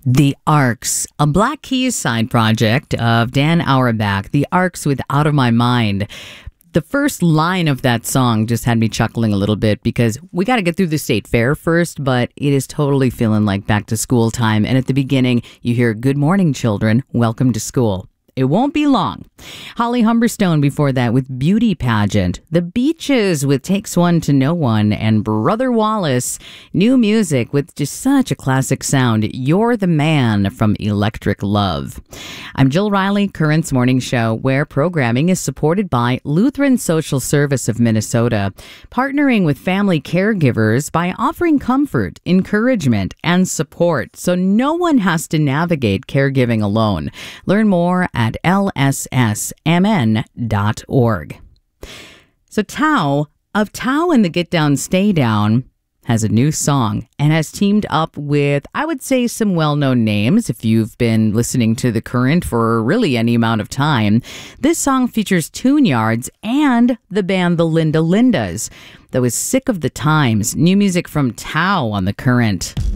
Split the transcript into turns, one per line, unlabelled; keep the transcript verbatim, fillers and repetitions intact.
The Arcs, a Black Keys side project of Dan Auerbach. The Arcs with Out of My Mind. The first line of that song just had me chuckling a little bit because we got to get through the state fair first, but it is totally feeling like back to school time. And at the beginning, you hear, "Good morning, children. Welcome to school." It won't be long. Holly Humberstone before that with Beauty Pageant. The Beaches with Takes One to Know One. And Brother Wallace, new music with just such a classic sound. You're the Man from Electric Love. I'm Jill Riley, Currents Morning Show, where programming is supported by Lutheran Social Service of Minnesota, partnering with family caregivers by offering comfort, encouragement, and support so no one has to navigate caregiving alone. Learn more at at L S S M N dot org. So Tao of Tao and the Get Down Stay Down has a new song and has teamed up with, I would say, some well-known names if you've been listening to The Current for really any amount of time. This song features Tune Yards and the band The Linda Lindas that was Sick of the Times. New music from Tao on The Current.